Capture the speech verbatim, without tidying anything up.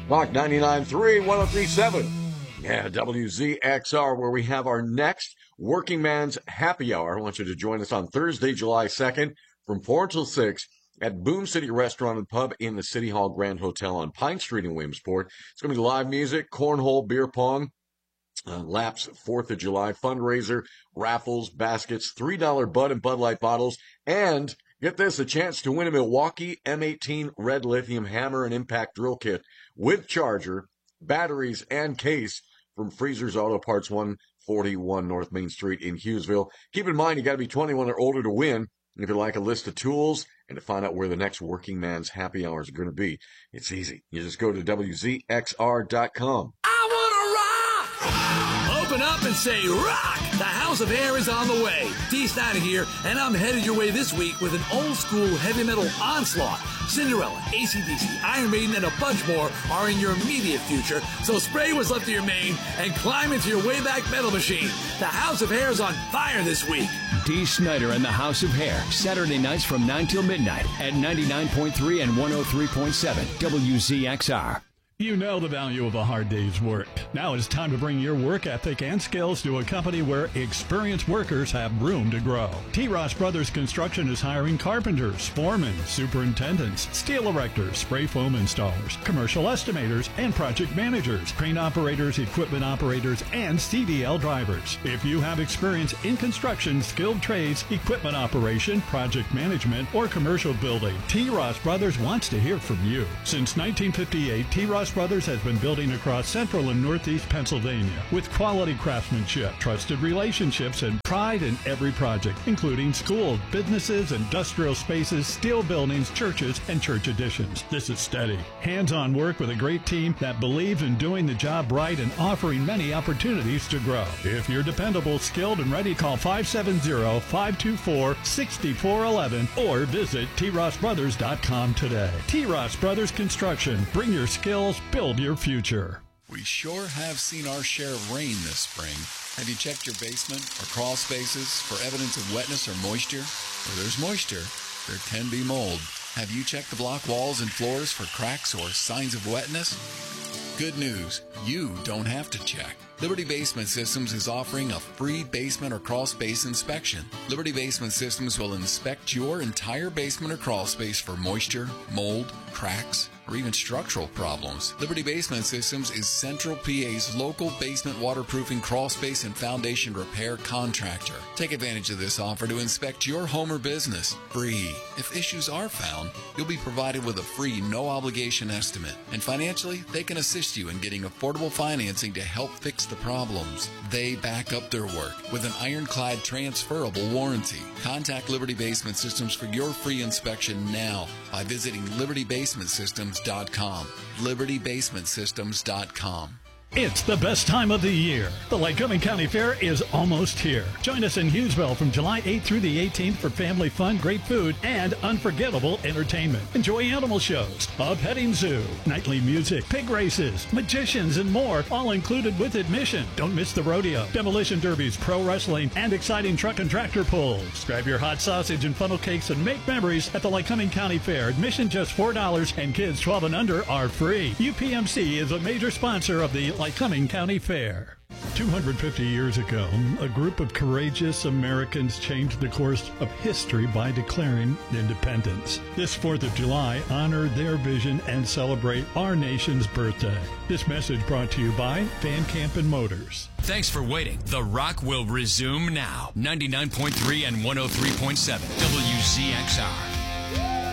Rock ninety-nine point three, one oh three point seven. Yeah, W Z X R, where we have our next Working Man's Happy Hour. I want you to join us on Thursday, July second, from four until six at Boom City Restaurant and Pub in the City Hall Grand Hotel on Pine Street in Williamsport. It's going to be live music, cornhole, beer pong, uh, laps, fourth of July, fundraiser, raffles, baskets, three dollar Bud and Bud Light bottles, and get this, a chance to win a Milwaukee M eighteen Red Lithium Hammer and Impact Drill Kit with charger, batteries, and case from Freezer's Auto Parts, one forty-one North Main Street in Hughesville. Keep in mind, you got to be twenty-one or older to win. If you'd like a list of tools and to find out where the next Working Man's Happy Hours are going to be, it's easy. You just go to W Z X R dot com. I want to rock! Open up and say rock! The House of Hair is on the way. Dee Snider here, and I'm headed your way this week with an old-school heavy metal onslaught. Cinderella, A C D C, Iron Maiden, and a bunch more are in your immediate future, so spray what's left of your mane and climb into your Wayback Metal Machine. The House of Hair is on fire this week. Dee Snider and the House of Hair, Saturday nights from nine till midnight at ninety-nine point three and one oh three point seven W Z X R. You know the value of a hard day's work. Now it's time to bring your work ethic and skills to a company where experienced workers have room to grow. T. Ross Brothers Construction is hiring carpenters, foremen, superintendents, steel erectors, spray foam installers, commercial estimators, and project managers, crane operators, equipment operators, and C D L drivers. If you have experience in construction, skilled trades, equipment operation, project management, or commercial building, T. Ross Brothers wants to hear from you. Since nineteen fifty-eight, T. Ross Brothers has been building across central and northeast Pennsylvania with quality craftsmanship, trusted relationships, and pride in every project, including schools, businesses, industrial spaces, steel buildings, churches, and church additions. This is steady, hands-on work with a great team that believes in doing the job right and offering many opportunities to grow. If you're dependable, skilled, and ready, call five seven zero, five two four, six four one one or visit T Ross Brothers dot com today. T. Ross Brothers Construction. Bring your skills, build your future. We sure have seen our share of rain this spring. Have you checked your basement or crawl spaces for evidence of wetness or moisture? Where there's moisture, there can be mold. Have you checked the block walls and floors for cracks or signs of wetness? Good news, you don't have to check. Liberty Basement Systems is offering a free basement or crawl space inspection. Liberty Basement Systems will inspect your entire basement or crawl space for moisture, mold, cracks, or even structural problems. Liberty Basement Systems is Central P A's local basement waterproofing, crawl space, and foundation repair contractor. Take advantage of this offer to inspect your home or business free. If issues are found, you'll be provided with a free, no-obligation estimate. And financially, they can assist you in getting affordable financing to help fix the problems. They back up their work with an ironclad transferable warranty. Contact Liberty Basement Systems for your free inspection now by visiting Liberty Basement Systems dot com. Liberty Basement Systems dot com. It's the best time of the year. The Lycoming County Fair is almost here. Join us in Hughesville from July eighth through the eighteenth for family fun, great food, and unforgettable entertainment. Enjoy animal shows, a petting zoo, nightly music, pig races, magicians, and more, all included with admission. Don't miss the rodeo, demolition derbies, pro wrestling, and exciting truck and tractor pulls. Grab your hot sausage and funnel cakes and make memories at the Lycoming County Fair. Admission just four dollars, and kids twelve and under are free. U P M C is a major sponsor of the Lycoming County Fair. two hundred fifty years ago, a group of courageous Americans changed the course of history by declaring independence. This fourth of July, honor their vision and celebrate our nation's birthday. This message brought to you by Van Campen Motors. Thanks for waiting. The Rock will resume now. ninety-nine point three and one oh three point seven W Z X R.